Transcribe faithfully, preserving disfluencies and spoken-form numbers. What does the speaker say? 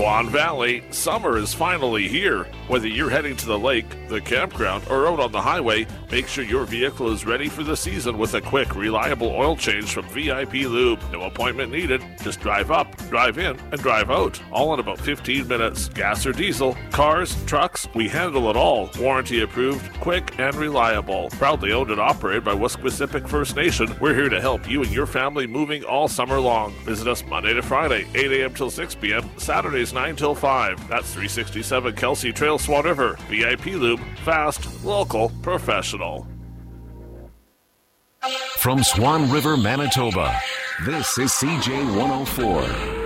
Swan Valley, summer is finally here. Whether you're heading to the lake, the campground, or out on the highway, make sure your vehicle is ready for the season with a quick, reliable oil change from V I P Lube. No appointment needed. Just drive up, drive in, and drive out. All in about fifteen minutes. Gas or diesel, cars, trucks, we handle it all. Warranty approved, quick, and reliable. Proudly owned and operated by Wesquisipic First Nation, we're here to help you and your family moving all summer long. Visit us Monday to Friday, eight a.m. till six p.m., Saturdays nine till five. That's three sixty-seven Kelsey Trail, Swan River. V I P Lube, fast, local, professional. From Swan River, Manitoba, this is C J one oh four.